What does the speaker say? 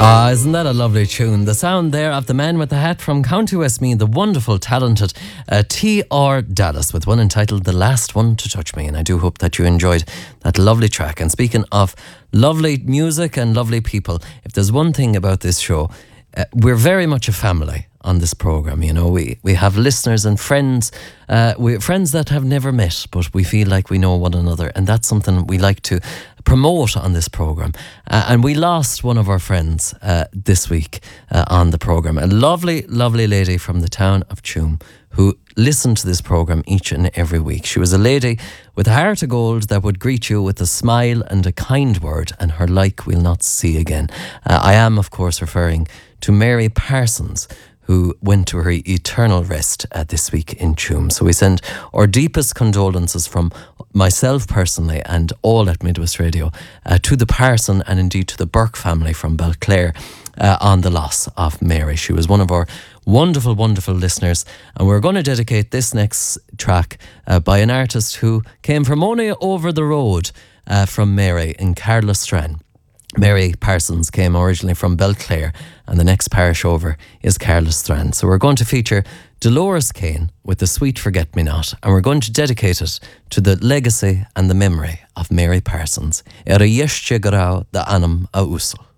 Ah, isn't that a lovely tune? The sound there of the man with the hat from County Westmeath, the wonderful, talented T.R. Dallas, with one entitled The Last One to Touch Me. And I do hope that you enjoyed that lovely track. And speaking of lovely music and lovely people, if there's one thing about this show, we're very much a family on this program. You know, we have listeners and friends, friends that have never met, but we feel like we know one another, and that's something we like to promote on this program. And we lost one of our friends this week on the program, a lovely lady from the town of Tuam who listened to this program each and every week. She was a lady with a heart of gold that would greet you with a smile and a kind word, and her like we'll not see again. I am, of course, referring to Mary Parsons, who went to her eternal rest this week in Tuam. So we send our deepest condolences from myself personally and all at Midwest Radio to the Parson and indeed to the Burke family from Belclare on the loss of Mary. She was one of our wonderful listeners, and we're going to dedicate this next track by an artist who came from only over the road from Mary in Carlistran. Mary Parsons came originally from Belclare, and the next parish over is Carlistran. So we're going to feature Dolores Kane with The Sweet Forget-Me-Not, and we're going to dedicate it to the legacy and the memory of Mary Parsons. Era yeshtje grau da anam a usel.